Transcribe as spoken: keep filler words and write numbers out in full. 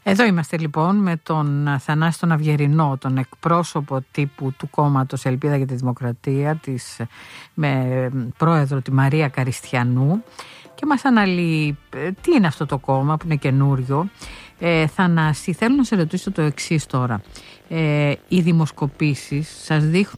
Εδώ είμαστε λοιπόν με τον Θανάση τον Αυγερινό, τον εκπρόσωπο τύπου του κόμματος Ελπίδα για τη Δημοκρατία, της, με πρόεδρο τη Μαρία Καριστιανού, και μας αναλύει τι είναι αυτό το κόμμα που είναι καινούριο. Ε, Θανάση, θέλω να σε ρωτήσω το εξής τώρα. Ε, οι δημοσκοπήσεις σας δείχνουν